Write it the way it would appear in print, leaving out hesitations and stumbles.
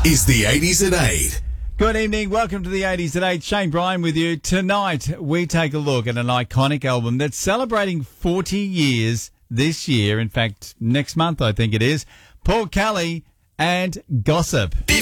is the 80s at 8. Good evening. Welcome to the 80s at 8. Shane Bryan with you. Tonight, we take a look at an iconic album that's celebrating 40 years this year. In fact, next month, I think it is. Paul Kelly and Gossip. If